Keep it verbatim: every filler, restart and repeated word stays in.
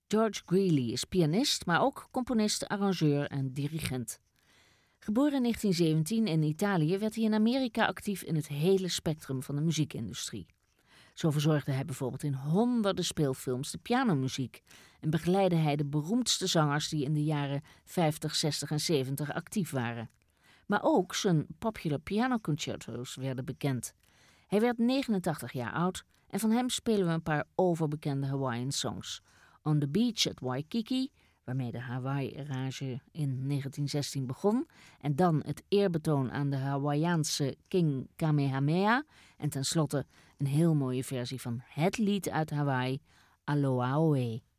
George Greeley is pianist, maar ook componist, arrangeur en dirigent. Geboren in negentien zeventien in Italië werd hij in Amerika actief in het hele spectrum van de muziekindustrie. Zo verzorgde hij bijvoorbeeld in honderden speelfilms de pianomuziek en begeleidde hij de beroemdste zangers die in de jaren vijftig, zestig en zeventig actief waren. Maar ook zijn popular piano concerto's werden bekend. Hij werd negenentachtig jaar oud en van hem spelen we een paar overbekende Hawaiian songs. On the Beach at Waikiki, waarmee de Hawaii-rage in negentien zestien begon, en dan het eerbetoon aan de Hawaiiaanse King Kamehameha, en tenslotte een heel mooie versie van het lied uit Hawaii, Aloha Oe.